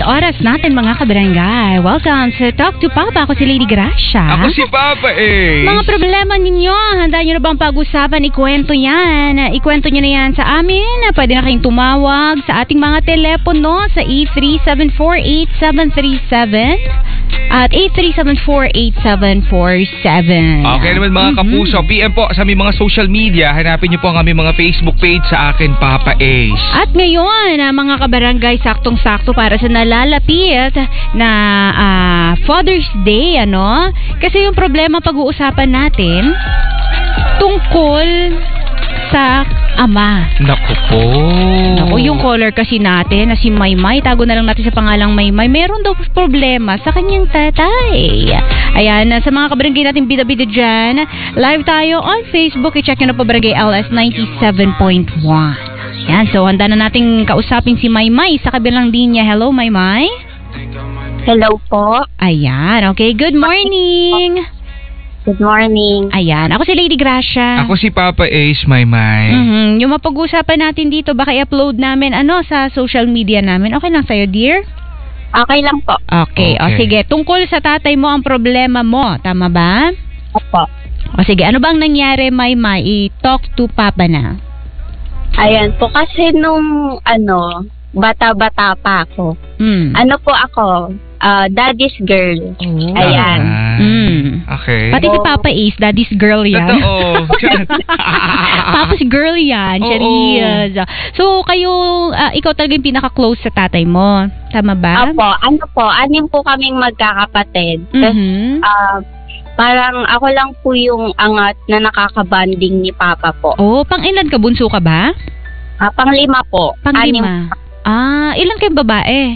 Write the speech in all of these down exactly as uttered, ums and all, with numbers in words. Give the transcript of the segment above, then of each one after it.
oras natin mga kabarangay. Welcome sa Talk to Papa. Ako si Lady Gracia. Ako si Papa eh. Mga problema ninyo, handa nyo na bang pag-usapan? Ikwento yan. Ikwento nyo na yan sa amin. Pwede na kayong tumawag sa ating mga telepono sa eight three seven four eight seven three seven at eight three seven four eight seven four seven. Okay naman mga mm-hmm. kapuso. P M po sa aming mga social media. Hanapin nyo po ang aming mga Facebook page sa akin, Papa Ace. At ngayon, mga kabarangay, saktong-sakto para sa nalalapit na uh, Father's Day, ano? Kasi yung problema pag-uusapan natin tungkol sa ama. Naku po. Naku, yung caller kasi natin na si Maymay, tago na lang natin sa pangalang Maymay, meron daw problema sa kanyang tatay. Ayan, sa mga kabarangay natin bida-bida dyan, live tayo on Facebook. I-check nyo na po Barangay L S ninety-seven point one. Ayan, so handa na nating kausapin si Maymay sa kabilang linya. Hello, Maymay. Hello po. Ayan, okay. Good morning. Good morning. Ayan, ako si Lady Gracia. Ako si Papa Ace, Maymay. Mm-hmm. Yung mapag-usapan natin dito, baka i-upload namin ano sa social media namin. Okay lang sa'yo, dear? Okay lang po. Okay, okay. O sige. Tungkol sa tatay mo ang problema mo, tama ba? Opo. O sige, ano bang nangyari, Maymay? I-talk to Papa na. Ayan po, kasi nung ano, bata-bata pa ako. Mm. Ano po ako, uh, daddy's girl. Oh. Ayan. Ah, Mm. okay. Pati si Papa Ace, daddy's girl yan. Totoo. Tapos girl yan, Oo. Cherise. So, kayo, uh, ikaw talaga yung pinaka-close sa tatay mo. Tama ba? Opo, ano po, anim po kaming magkakapatid. Tapos, Mhm. uh, parang ako lang po yung angat na nakakabanding ni Papa po. Oh, pang-ilan ka? Bunso ka ba? Uh, panglima po. Anim. Pang-lima. Ah, ilan kayong babae?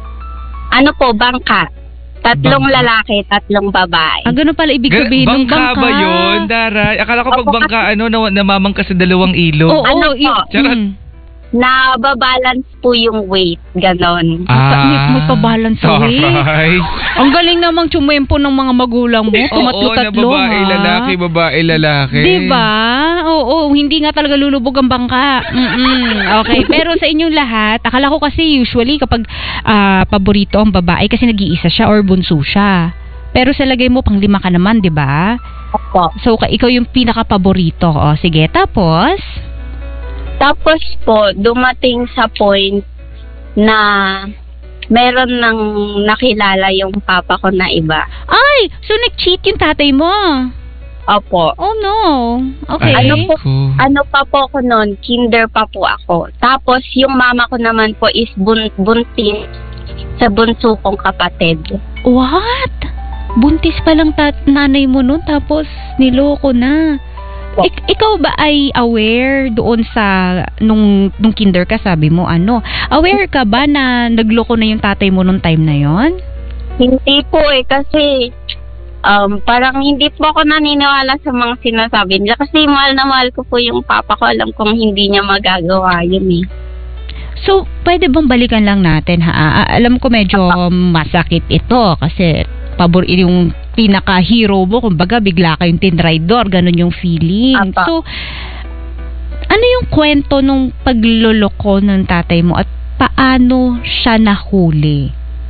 Ano po, bangka. Tatlong Bangka. lalaki, tatlong babae. Ah, ganun pala ibig Ga- sabihin ng bangka bangka. ba yun, Daray? Akala ko pag Opo, bangka, ano, na, namamangka sa dalawang ilog. Oo, Ano oo, yun. po? Charot. Mm. Nababalance po yung weight, ganon. Ah, may, may pabalance sa weight. Taray. Ang galing namang tsumempo ng mga magulang mo. Oo, Tumatlo-tatlo, na babae, ha? lalaki, babae, lalaki. Diba? Oo, hindi nga talaga lulubog ang bangka. Mm-mm. Okay, pero sa inyong lahat, akala ko kasi usually kapag ah, paborito ang babae kasi nag-iisa siya or bunso siya. Pero sa lagay mo, pang lima ka naman, di ba? Opo. So, ka- ikaw yung pinaka-paborito. O, sige. Tapos, Tapos po, dumating sa point na meron nang nakilala yung papa ko na iba. ay! So, nag-cheat yung tatay mo. Opo. Oh, no. Okay. Ay, Ano po? ko. Ano pa po ako noon, kinder pa po ako. Tapos yung mama ko naman po is bun- buntis sa bunso kong kapatid. What? Buntis pa lang tat- nanay mo nun, tapos niloko na. Ik- ikaw ba ay aware doon sa nung nung kinder ka, sabi mo ano? Aware ka ba na nagloko na yung tatay mo nung time na yon? Hindi po eh, kasi um, parang hindi po ako naniniwala sa mga sinasabi niya. Kasi mahal na mahal ko po yung papa ko. Alam kong hindi niya magagawa yun eh. So, pwede bang balikan lang natin ha? Ah, alam ko medyo masakit ito kasi pabor yung pinaka-hero mo, kumbaga bigla kayong tinraidor, ganun yung feeling. Apa. So, ano yung kwento nung pagloloko ng tatay mo at paano siya nahuli?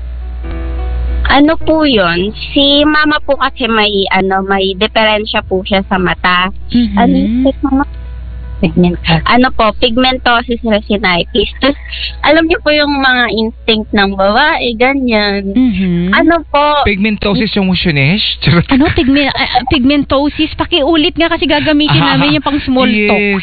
Ano po yun? Si mama po kasi may, ano, may diferensya po siya sa mata. Mhm. Ano yung mama? Pigmentosis. Ano po, pigmentosis retinitis. Tapos, alam niyo po yung mga instinct ng babae, ganyan. Mhm. Ano po? Pigmentosis yung musyonesh? Charot. Ano? Pigme- ah, pigmentosis? Pakiulit nga kasi gagamitin namin yung pang small talk. Yes.